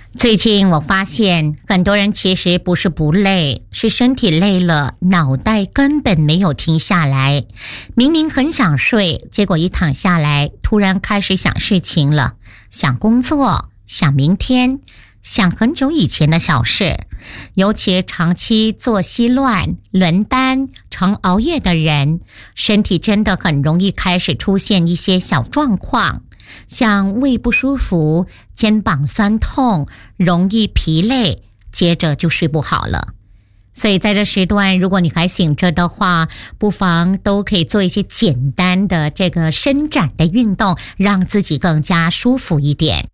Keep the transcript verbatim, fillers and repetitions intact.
最近我发现很多人其实不是不累，是身体累了，脑袋根本没有停下来。明明很想睡，结果一躺下来，突然开始想事情了，想工作，想明天，想很久以前的小事。尤其长期作息乱、轮班、常熬夜的人，身体真的很容易开始出现一些小状况。像胃不舒服、肩膀酸痛、容易疲累，接着就睡不好了。所以在这时段，如果你还醒着的话，不妨都可以做一些简单的这个伸展的运动，让自己更加舒服一点。